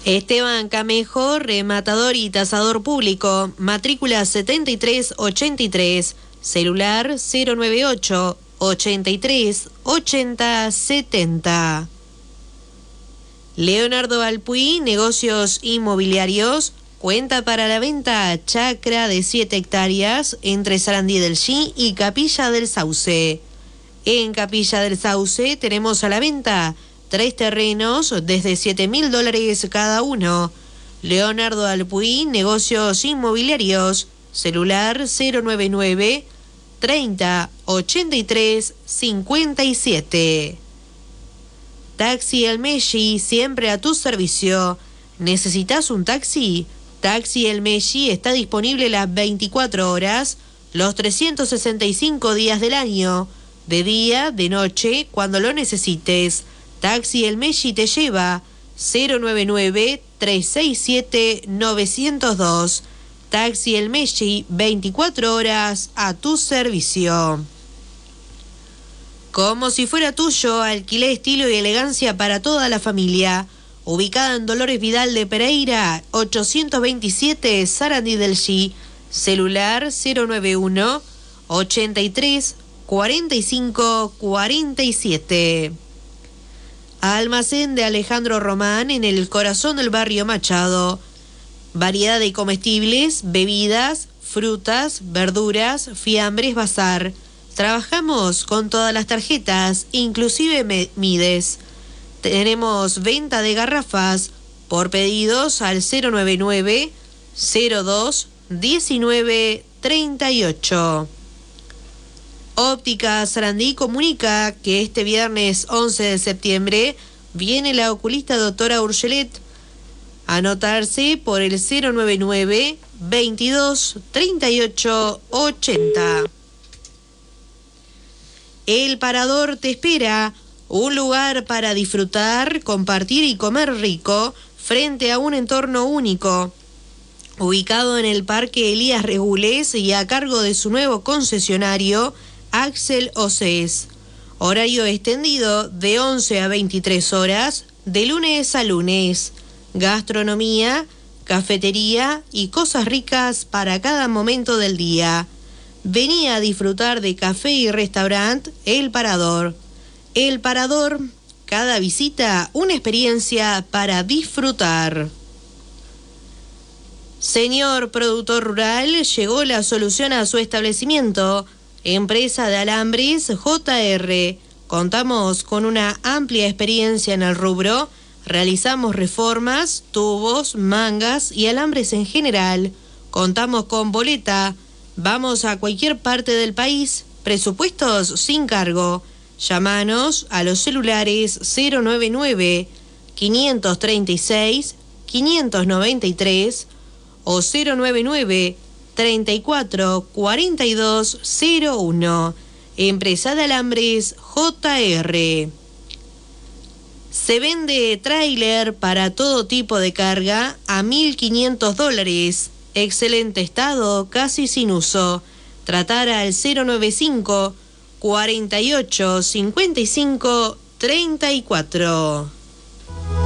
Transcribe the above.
Esteban Camejo, rematador y tasador público, matrícula 7383, celular 098 83 80 70. Leonardo Alpuí, negocios inmobiliarios, cuenta para la venta chacra de 7 hectáreas entre Sarandí del Xi y Capilla del Sauce. En Capilla del Sauce tenemos a la venta 3 terrenos desde $7.000 cada uno. Leonardo Alpuí, negocios inmobiliarios, celular 099 30 83 57. Taxi El Messi, siempre a tu servicio. ¿Necesitas un taxi? Taxi El Messi está disponible las 24 horas, los 365 días del año, de día, de noche, cuando lo necesites. Taxi El Messi te lleva 099 367 902. Taxi El Messi, 24 horas a tu servicio. Como si fuera tuyo, alquilé estilo y elegancia para toda la familia. Ubicada en Dolores Vidal de Pereira, 827 Sarandí del Xi. Celular 091 83 45 47. Almacén de Alejandro Román en el corazón del barrio Machado. Variedad de comestibles, bebidas, frutas, verduras, fiambres, bazar. Trabajamos con todas las tarjetas, inclusive Mides. Tenemos venta de garrafas por pedidos al 099 02 19 38. Óptica Sarandí comunica que este viernes 11 de septiembre viene la oculista doctora Urgelet. Anotarse por el 099 22 38 80. El Parador te espera, un lugar para disfrutar, compartir y comer rico frente a un entorno único. Ubicado en el Parque Elías Regules y a cargo de su nuevo concesionario, Axel Océs. Horario extendido de 11 a 23 horas, de lunes a lunes. Gastronomía, cafetería y cosas ricas para cada momento del día. Vení a disfrutar de café y restaurante El Parador. El Parador, cada visita una experiencia para disfrutar. Señor productor rural, llegó la solución a su establecimiento. Empresa de alambres JR. Contamos con una amplia experiencia en el rubro. Realizamos reformas, tubos, mangas y alambres en general. Contamos con boleta. Vamos a cualquier parte del país. Presupuestos sin cargo. Llámanos a los celulares 099 536 593 o 099 34 42 01. Empresa de alambres JR. Se vende tráiler para todo tipo de carga a $1.500. Excelente estado, casi sin uso. Tratar al 095 48 55 34.